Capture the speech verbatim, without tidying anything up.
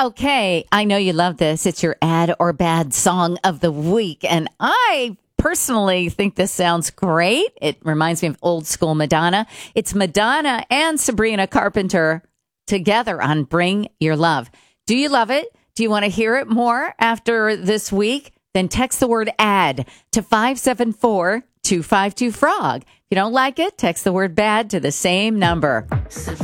Okay, I know you love this. It's your ad or bad song of the week. And I personally think this sounds great. It reminds me of old school Madonna. It's Madonna and Sabrina Carpenter together on Bring Your Love. Do you love it? Do you want to hear it more after this week? Then text the word ad to five seven four, two five two, frog. If you don't like it, text the word bad to the same number.